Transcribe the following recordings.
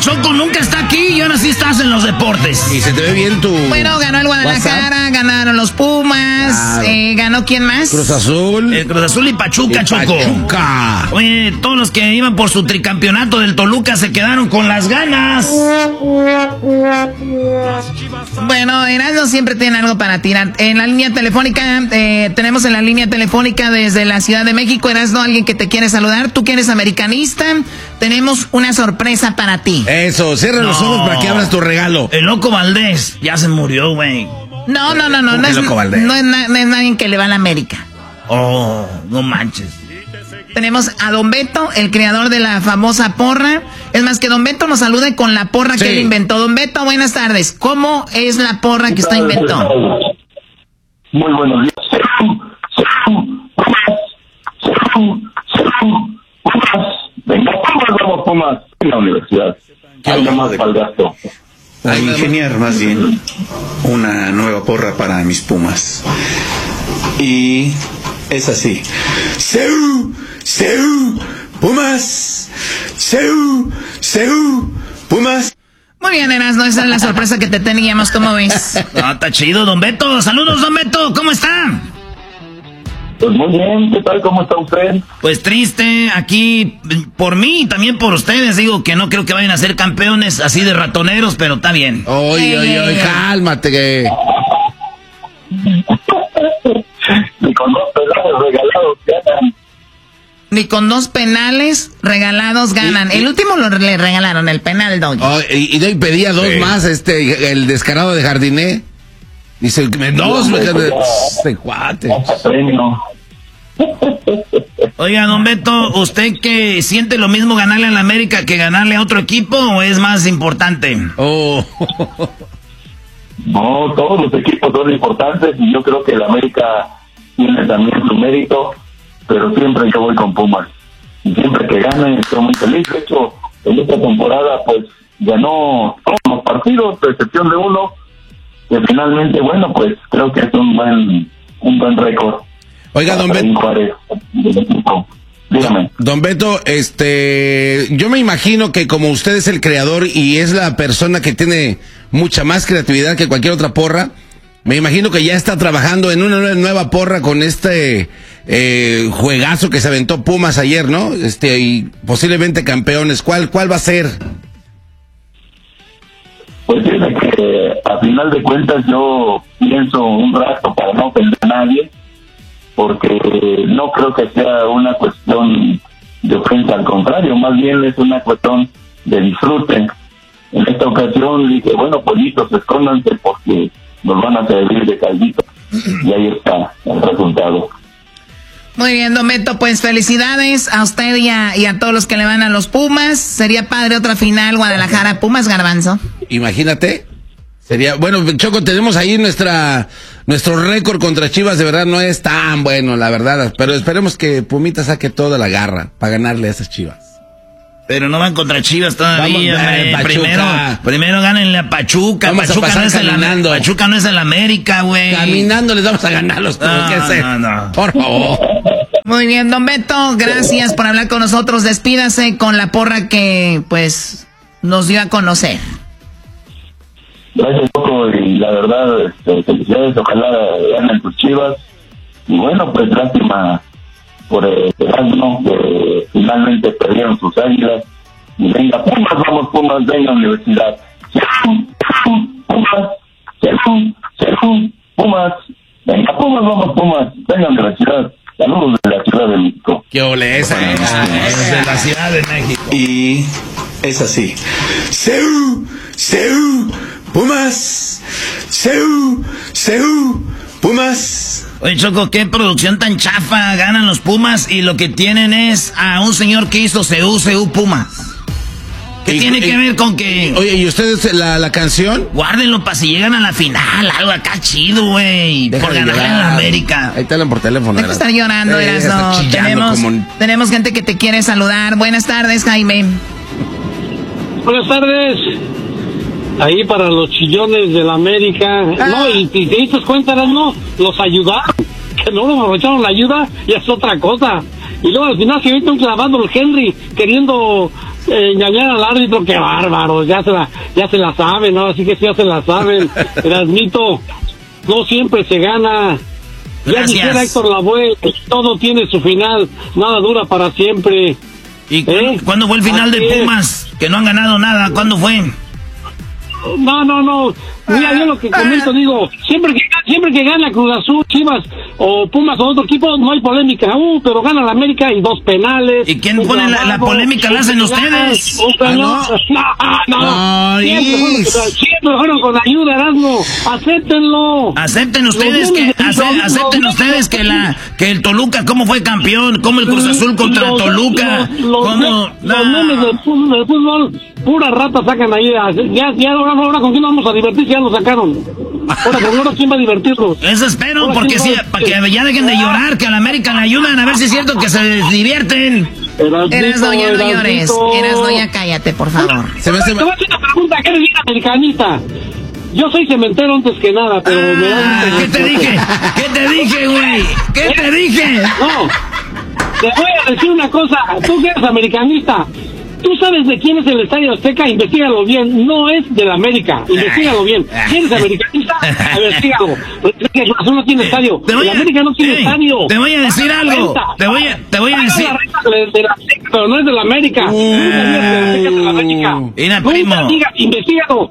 Choco nunca está aquí y ahora sí estás en los deportes. Y se te ve bien tu... Bueno, ganó el Guadalajara, WhatsApp. Ganaron los Pumas, claro. ¿Ganó quién más? Cruz Azul. Cruz Azul y Pachuca, Choco. Pachuca. Oye, todos los que iban por su tricampeonato del Toluca se quedaron con las ganas. Bueno, Erasmo siempre tiene algo para tirar. En la línea telefónica, tenemos en la línea telefónica desde la Ciudad de México, Erasmo, alguien que te quiere saludar. Tú que eres americanista, tenemos una sorpresa para ti. Eso, cierra los ojos para que abras tu regalo. El Loco Valdés ya se murió, güey. No es nadie que le va a la América. Oh, no manches. Tenemos a Don Beto, el creador de la famosa porra. Es más, que Don Beto nos salude con la porra que él inventó. Don Beto, buenas tardes. ¿Cómo es la porra que usted inventó? Muy buenos días. Venga, vamos, Pumas, en la universidad. Algo más para el gasto. A ingeniar más bien una nueva porra para mis Pumas. Y es así. ¡Seu! ¡Seu! ¡Pumas! ¡Seu! ¡Seu! ¡Pumas! Muy bien, Erasmo, esa es la sorpresa que te teníamos, ¿cómo ves? No, está chido, Don Beto. Saludos, Don Beto, ¿cómo está? Pues muy bien, ¿qué tal? ¿Cómo está usted? Pues triste, aquí por mí y también por ustedes. Digo que no creo que vayan a ser campeones así de ratoneros, pero está bien. Oye, cálmate que... Ni con 2 penales regalados ganan. Ni con 2 penales regalados ganan. El último le regalaron, el penal, Doggy. Oh, y pedía 2 más, el descarado de Jardiné. Dice, 2, este cuate. Oiga, Don Beto, ¿usted que siente lo mismo ganarle a la América que ganarle a otro equipo o es más importante? Oh. No, todos los equipos son importantes y yo creo que la América tiene también su mérito, pero siempre yo voy con Pumas. Y siempre que gane estoy muy feliz. De hecho, en esta temporada pues ganó todos los partidos, a excepción de uno, que finalmente, bueno, pues creo que es un buen récord. Oiga, Don Beto. Dígame. Don Beto, yo me imagino que como usted es el creador y es la persona que tiene mucha más creatividad que cualquier otra porra, me imagino que ya está trabajando en una nueva porra con juegazo que se aventó Pumas ayer, ¿no? Y posiblemente campeones. ¿Cuál va a ser? Pues fíjate que a final de cuentas yo pienso un rato para no ofender a nadie, porque no creo que sea una cuestión de ofensa, al contrario, más bien es una cuestión de disfrute. En esta ocasión dije, bueno, pollitos, escóndanse porque nos van a servir de caldito. Y ahí está el resultado. Muy bien, Don Beto, pues felicidades a usted y a todos los que le van a los Pumas. Sería padre otra final Guadalajara-Pumas, Garbanzo. Imagínate. Sería, bueno, Choco, tenemos ahí nuestro récord contra Chivas, de verdad no es tan bueno, la verdad, pero esperemos que Pumita saque toda la garra para ganarle a esas Chivas. Pero no van contra Chivas todavía. Primero gánenle a Pachuca. Pachuca no es el América, güey. Caminando les vamos a ganar los no. Por favor. Muy bien, Don Beto, gracias por hablar con nosotros. Despídase con la porra que, pues, nos dio a conocer. Gracias, Coco, y la verdad, felicidades, ojalá ganen tus Chivas. Y bueno, pues lástima por el Erasmo, que finalmente perdieron sus Águilas. Y venga, Pumas, vamos Pumas, venga Universidad. Pumas, venga Pumas, vamos Pumas, venga Universidad. Saludos de la Ciudad de México. ¡Qué ole esa! De la Ciudad de México. Y es así. ¡Seu! ¡Seu! ¡Pumas! ¡Seu! ¡Seu! ¡Pumas! Oye, Choco, qué producción tan chafa. Ganan los Pumas y lo que tienen es a un señor que hizo CU Pumas. ¿Qué tiene que ver con que...? Oye, ¿y ustedes la canción? Guárdenlo para si llegan a la final, algo acá chido, güey. Por ganar en la América. Ahí te hablan por teléfono. Deja de estar llorando, Erasmo. Tenemos gente que te quiere saludar. Buenas tardes, Jaime. Buenas tardes. Ahí para los chillones de la América. No, y te diste cuenta, ¿no? Los ayudaron. Que no nos aprovecharon la ayuda y es otra cosa. Y luego al final se mete un clavando el Henry queriendo engañar al árbitro, qué bárbaro, ya se la saben, ¿no? Así que sí, ya se la saben. Erasmito, no siempre se gana. Ya dijera Héctor Lavoe, todo tiene su final, nada dura para siempre. ¿Y cuándo fue el final de Pumas? Que no han ganado nada, ¿cuándo fue? No. Mira, yo lo que comento, digo, siempre que gana Cruz Azul, Chivas o Pumas o otro equipo, no hay polémica. Pero gana la América y 2 penales. ¿Y quién pone la polémica? ¿La hacen ustedes? No. Siempre fueron con ayuda, Erasmo. Acéptenlo. Acepten ustedes que el Toluca, ¿cómo fue campeón? ¿Cómo el Cruz Azul contra Toluca? Los memes del fútbol, pura rata sacan ahí. Ya ahora con quién vamos a divertir, ya lo sacaron. Ahora quién va a divertirnos. Eso espero, porque para que ya dejen de llorar, que a la América le ayudan, a ver si es cierto que se divierten. Erasno, ya no llores. Erasno, ya cállate, por favor. Te voy a hacer una pregunta, ¿qué eres bien americanista? Yo soy cementero antes que nada, pero me da ¿qué te dije? ¿Qué te dije, güey? ¿Qué te dije? No, te voy a decir una cosa, tú que eres americanista. ¿Tú sabes de quién es el Estadio Azteca? Investígalo bien. No es de la América. Investígalo bien. ¿Quién es americanista? Investígalo. El Azul no tiene estadio. La América no tiene estadio. Te voy a decir algo. Te voy a decir. Pero no es de la América. Mira, primo. Investígalo.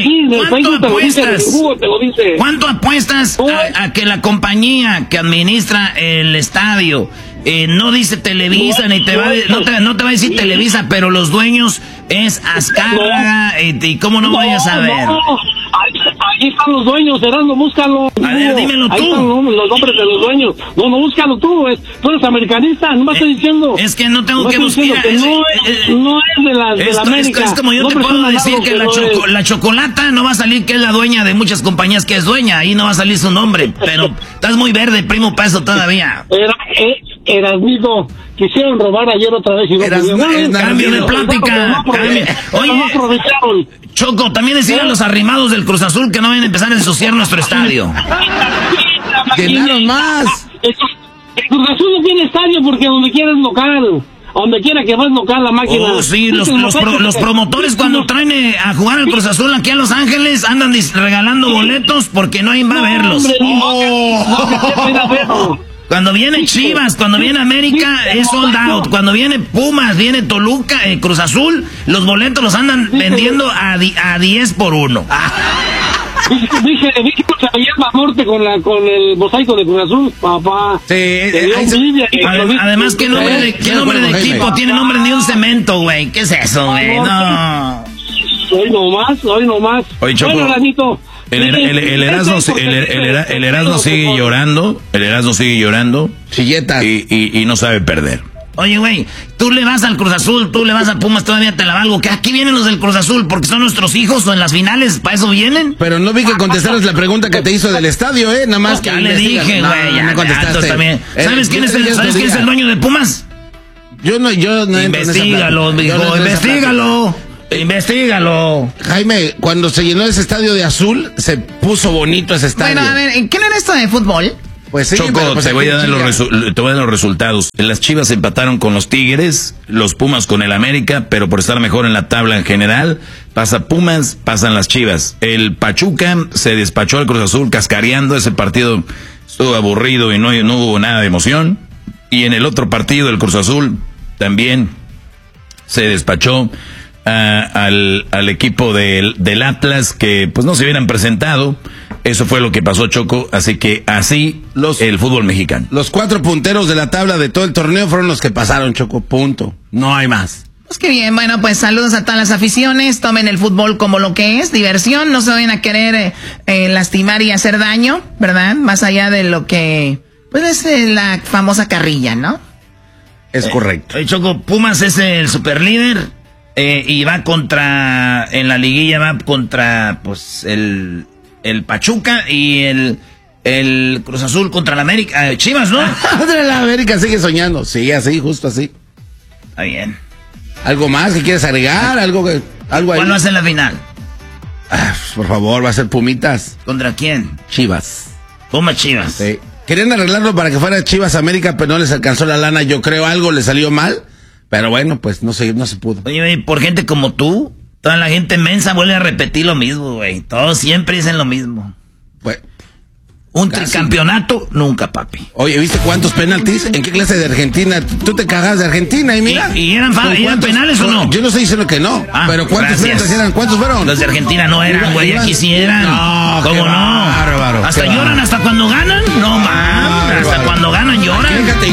¿Cuánto apuestas a que la compañía que administra el estadio no dice Televisa, no te va a decir Televisa, pero los dueños es Azcárraga, y cómo no vayas a ver? Ahí están los dueños, Erasmo, búscalo. A ver, dímelo tú. Ahí están los nombres de los dueños. No, búscalo tú, tú eres americanista, no me estoy diciendo. Es que no tengo que buscar. No es de la América. Es como yo te puedo decir que la Chocolata no va a salir, que es la dueña de muchas compañías que es dueña, ahí no va a salir su nombre, pero estás muy verde, primo, paso todavía. Erasmito, quisieron robar ayer otra vez y cambio de plática. Oye, Choco, también decían los arrimados del Cruz Azul que no van a empezar a ensuciar nuestro estadio. Ganaron más. El Cruz Azul no tiene estadio porque donde quiera es local. Donde quiera que vas local la máquina. Oh, sí, los promotores cuando traen a jugar al Cruz Azul aquí a Los Ángeles andan regalando boletos porque no hay va a verlos. Cuando viene Chivas, cuando viene América, es sold out. Cuando viene Pumas, viene Toluca, Cruz Azul, los boletos los andan vendiendo a 10 por 1. Dije que se veía más norte con el mosaico de Cruz Azul, papá. Sí, además, ¿qué nombre de equipo tiene nombre de un cemento, güey? ¿Qué es eso, güey? No. Hoy nomás. Oye, Choco. Bueno, Ranito. El Erasmo sigue llorando. El Erasmo sigue llorando. Chilleta. Y no sabe perder. Oye, güey, tú le vas al Cruz Azul, tú le vas a Pumas, todavía te la valgo. Que aquí vienen los del Cruz Azul porque son nuestros hijos o en las finales, ¿para eso vienen? Pero no vi que contestaras la pregunta que te hizo del estadio, Nada más que ya le dije, güey, ya contestaste. También. ¿Sabes quién es el dueño de Pumas? Yo no. Investígalo, mijo, investígalo. Jaime, cuando se llenó ese estadio de azul, se puso bonito ese estadio. Bueno, a ver, ¿qué era esto de fútbol? Pues sí, Choco, pero te voy a dar los resultados. Las Chivas empataron con los Tigres, los Pumas con el América, pero por estar mejor en la tabla en general, pasa Pumas, pasan las Chivas. El Pachuca se despachó al Cruz Azul cascareando, ese partido estuvo aburrido y no hubo nada de emoción. Y en el otro partido, el Cruz Azul también se despachó al equipo del Atlas, que pues no se hubieran presentado. Eso fue lo que pasó, Choco, así que así el fútbol mexicano. Los 4 punteros de la tabla de todo el torneo fueron los que pasaron, Choco, punto. No hay más. Pues qué bien, bueno, pues saludos a todas las aficiones, tomen el fútbol como lo que es, diversión, no se vayan a querer lastimar y hacer daño, ¿verdad? Más allá de lo que, pues es la famosa carrilla, ¿no? Es correcto. Choco, Pumas es el superlíder y va en la liguilla va contra, pues, el Pachuca y el Cruz Azul contra la América. Chivas, ¿no? La América sigue soñando. Sí, así, justo así. Está bien. ¿Algo más que quieres agregar? ¿Algo ahí? ¿Cuándo hace la final? Por favor, va a ser Pumitas. ¿Contra quién? Chivas. Pumas Chivas. Sí. Querían arreglarlo para que fuera Chivas América, pero no les alcanzó la lana. Yo creo algo le salió mal. Pero bueno, pues no se pudo. Oye, por gente como tú, toda la gente mensa vuelve a repetir lo mismo, güey. Todos siempre dicen lo mismo. Pues, un tricampeonato, nunca, papi. Oye, ¿viste cuántos penaltis? ¿En qué clase de Argentina? Tú te cagas de Argentina y mira. ¿Y eran penales o no? Yo no estoy diciendo que no, pero ¿cuántos penaltis eran? ¿Cuántos fueron? Los de Argentina no eran, güey, aquí sí eran. No, ¿cómo no? Bárbaro, hasta lloran hasta cuando ganan. No, man, hasta cuando ganan lloran.